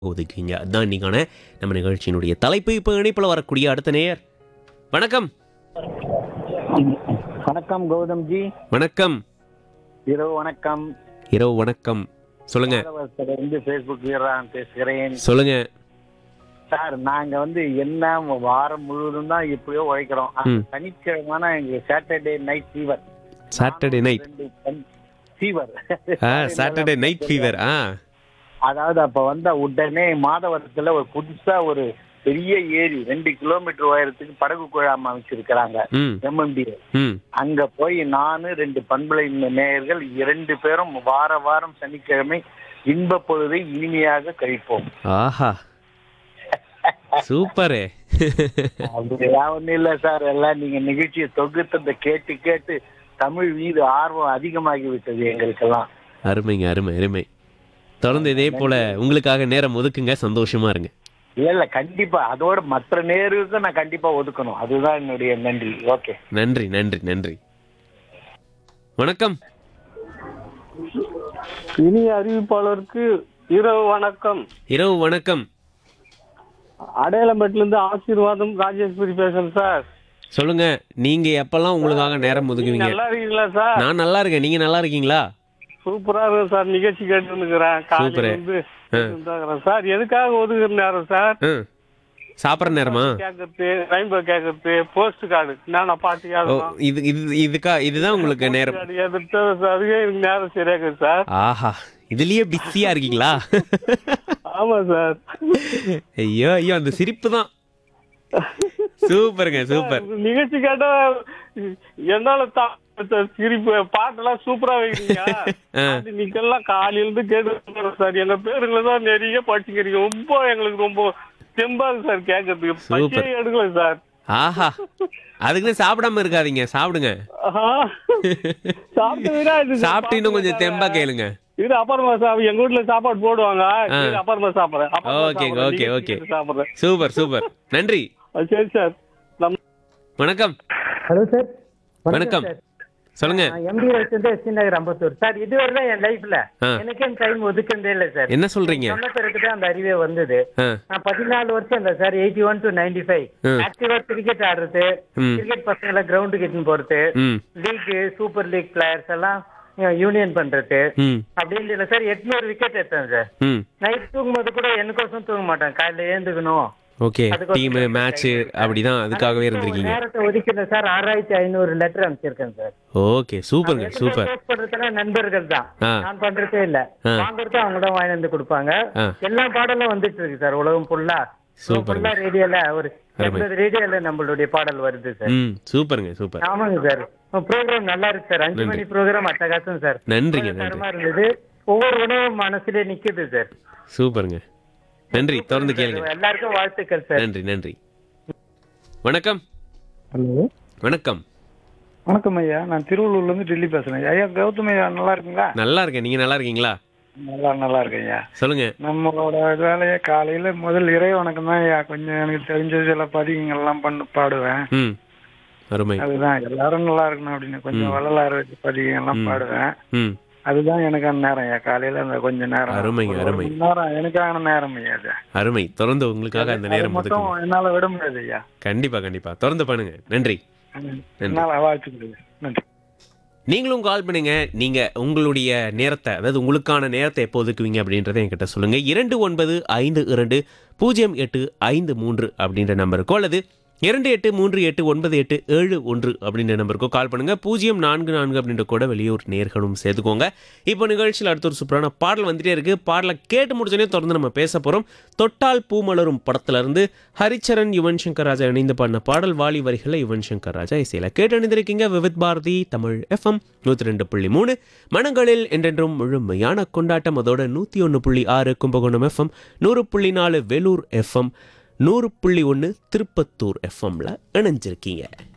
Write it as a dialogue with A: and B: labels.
A: ஒதுக்குங்க. அதுதான் இன்னைக்கான நம்ம நிகழ்ச்சியினுடைய தலைப்பு. இப்போ இணைப்பில் வரக்கூடிய அடுத்த நேயர். வணக்கம்.
B: வணக்கம் கௌதம் ஜி.
A: வணக்கம்.
B: இரவு வணக்கம்.
A: இரவு வணக்கம். சொல்லுங்க.
B: இருந்து ஃபேஸ்புக் வீரரான் பேசுகிறேன்.
A: சொல்லுங்க
B: சார், நாங்க என்ன வாரம் முழுவதும் தான் இப்படியோ உழைக்கிறோம். சனிக்கிழமை எங்களுக்கு Saturday night fever.
A: Saturday night
B: fever.
A: Saturday night fever.
B: அதாவது அப்ப உடனே மாதவரத்துல ஒரு புதுசா ஒரு பெரிய ஏரி 2 கிலோமீட்டர் உயரத்துக்கு படகு குழாம் அமைச்சிருக்கிறாங்க MMD. அங்க போய் நானு 2 பண்பலை நேயர்கள் 2 பேரும் வாரம் சனிக்கிழமை இன்ப பொழுதை இனிமையாக கழிப்போம்.
A: ஆஹா, சூப்பரே.
B: அப்படியா? ஒண்ணும் இல்ல சார், எல்லாம் நீங்க நிகழ்ச்சியை தொகுத்ததை கேட்டு கேட்டு தமிழ் மீது ஆர்வம் அதிகமாகி விட்டது எங்களுக்கெல்லாம்.
A: அருமைங்க, அருமை அருமை. தொடர்ந்து இதே போல உங்களுக்காக நேரம் ஒதுக்குங்க. சந்தோஷமா இருங்க.
B: இல்ல கண்டிப்பா, அதோட மற்ற நேருக்கு நான் கண்டிப்பா ஒதுக்கணும். அதுதான் என்னுடைய நன்றி. ஓகே,
A: நன்றி நன்றி நன்றி. வணக்கம்.
C: இனிய அறிவிப்பாளருக்கு இரவு வணக்கம்.
A: இரவு வணக்கம்.
C: அடையாளம்பேட்டில இருந்து ஆசீர்வாதம் ராஜேஸ்வரி பேசுறேன் சார்.
A: சொல்லுங்க, நீங்க எப்பெல்லாம் உங்களுக்காக நேரம் ஒதுக்குவீங்க?
C: நல்லா இருக்கீங்களா சார்?
A: நான் நல்லா இருக்கேன். நீங்க நல்லா இருக்கீங்களா?
C: சூப்பரா இருக்கும் சார். நிகழ்ச்சி கேட்டு இருக்கிறேன். சார் எதுக்காக ஒதுக்குற நேரம் சார்?
A: சாப்பிட்ற நேரமா?
C: கேக்குறது, ரெயின்போ கேக்குறது, போஸ்ட் கார்டு, நான் பாட்டு
A: இதுதான் உங்களுக்கு நேரம்?
C: அதுக்கே எனக்கு நேரம் சரியாக்குது சார்.
A: ஆஹா, இதுலயே பிஸியா இருக்கீங்களா?
C: ஆமா சார்.
A: ஐயோ ஐயோ, அந்த சிரிப்பு தான் சூப்பருங்க, சூப்பர்.
C: நிகழ்ச்சி கேட்டா என்னால சிரிப்பு பாட்டெல்லாம் சூப்பரா வைக்கிறீங்க. நீங்கெல்லாம் காலையில இருந்து கேட்டு சார். எங்க பேருங்களை தான் நிறைய படிச்சுக்கிறீங்க. ரொம்ப எங்களுக்கு ரொம்ப தெம்பா இருக்கு சார் கேட்கறதுக்கு. எடுக்கல சார்.
A: ஆஹா, அதுக்கு சாப்பிடாம இருக்காதீங்க, சாப்பிடுங்க. சாப்பிட்டு இன்னும் கொஞ்சம் தெம்பா கேளுங்க.
C: இது அப்புறமா எங்க வீட்டுல சாப்பாடு போடுவாங்க. அப்புறமா சாப்பிடுறேன்.
A: Okay okay okay, super super, நன்றி.
C: சரி சார்.
A: வணக்கம்.
B: Hello sir.
A: வணக்கம், சொல்லுங்க.
B: MD நகர் அம்பத்தூர் சார். இதுவரை தான் என் லைஃப்ல எனக்கே டைம் ஒதுக்குறதே இல்ல சார்.
A: என்ன சொல்றீங்க?
B: சொன்ன பிறகுதான் அந்த அறிவே வந்தது. நான் 14 வருஷம் இல்ல சார், 81 to 95 ஆக்டிவா கிரிக்கெட் ஆடுறது, கிரிக்கெட் பசங்களை கிரவுண்டுக்கு இட்டுன்னு போறது, லீக் சூப்பர் லீக் பிளேயர்ஸ் எல்லாம் யூனியன் பண்றது அப்படின்னு இல்ல சார். 800 விக்கெட் எடுத்தேன் சார். நைட் தூங்கும்போது கூட எனக்கோசம் தூங்க மாட்டேன், காலையில ஏந்துக்கணும்.
A: ஓகே, டீம் மேட்ச் அப்படிதான், அதுக்காகவே இருந்திருக்கீங்க.
B: நேரத்தை ஒதுக்கல சார். 6500 letter அனுப்பிச்சிருக்கேன் sir.
A: ஓகே, சூப்பர்ங்க, சூப்பர்.
B: பண்றதுலாம் நண்பர்கள் தான், நான் பண்றதே இல்ல. வாங்குறது அவங்க தான் வாங்கி வந்து கொடுப்பாங்க. எல்லா பாடலும் வந்துட்டு இருக்கு சார் உலகம் ஃபுல்லா. சூப்பர். ரேடியோல ஒரு 80 ரேடியோல நம்மளுடைய பாடல் வருது சார்.
A: சூப்பருங்க, சூப்பர். ஆமாங்க
B: சார், ப்ரோக்ராம் நல்லா இருக்கு சார். 5 மணி ப்ரோக்ராம் அட்டகாசம் சார்.
A: நன்றிங்க,
B: தரமா இருந்தது. ஒவ்வொரு உணவும் மனசுல நிக்குது சார்.
A: சூப்பருங்க, நன்றி. தொடர்ந்து கேளுங்க.
B: எல்லாருக்கும் வாழ்த்துக்கள் சார்.
A: நன்றி நன்றி. வணக்கம்.
C: ஹலோ,
A: வணக்கம்.
C: வணக்கம் ஐயா. நான் திருவள்ளூர்ல இருந்து டெல்லி பேசுறேன். ஐயா கௌதம் ஐயா, நல்லா இருக்குங்களா?
A: நல்லா இருக்கேன். நீங்க நல்லா இருக்கீங்களா?
C: நல்லா இருக்கேன் ஐயா.
A: சொல்லுங்க.
C: நம்மளோட வேலையை காலையில முதல் இறை வணக்கம் தான் ஐயா. கொஞ்சம் எனக்கு தெரிஞ்ச சில பதிகங்கள்லாம் பாடுவேன்.
A: அருமை.
C: அதுதான் எல்லாரும் நல்லா இருக்கணும் அப்படின்னு கொஞ்சம் வள்ளலார் பதிகங்கள்லாம் பாடுவேன். அதுதான் எனக்கான நேரம் ஐயா. காலையில அந்த கொஞ்ச நேரம்.
A: அருமைங்க, அருமை.
C: நேரம் எனக்கான நேரம் ஐயா.
A: அருமை. தொடர்ந்து உங்களுக்காக அந்த நேரம்
C: மட்டும் என்னால விட முடியாது ஐயா.
A: கண்டிப்பா கண்டிப்பா, தொடர்ந்து பண்ணுங்க. நன்றி.
C: வாழ்த்துக்கள். நன்றி.
A: நீங்களும் கால் பண்ணுங்க. நீங்க உங்களுடைய நேரத்தை, அதாவது உங்களுக்கான நேரத்தை எப்போ ஒதுக்குவீங்க அப்படின்றத என்கிட்ட சொல்லுங்க. 29520853 அப்படின்ற நம்பருக்கோ அல்லது 28389871 அப்படின்ற நம்பருக்கோ கால் பண்ணுங்க. 044 அப்படின்ற கூட வெளியூர் நேர்களும் சேர்த்துக்கோங்க. இப்போ நிகழ்ச்சியில் அடுத்த ஒரு சூப்பரான பாடல் வந்துட்டே இருக்கு. பாடலை கேட்டு முடிச்சோடனே தொடர்ந்து நம்ம பேச போறோம். தொட்டால் பூமலரும் படத்துல இருந்து ஹரிச்சரன், யுவன் சங்கர் ராஜா இணைந்து பாடின பாடல். வாலி வரிகளை யுவன் சங்கர் ராஜா இசையில கேட்டு அணிந்திருக்கீங்க. விவித் பாரதி தமிழ் FM 102.3 மனங்களில் என்றென்றும் முழுமையான கொண்டாட்டம். அதோட 101.6 கும்பகோணம் FM, 100.4 வேலூர் FM, 100.1 திருப்பத்தூர் FMல இணைஞ்சிருக்கீங்க.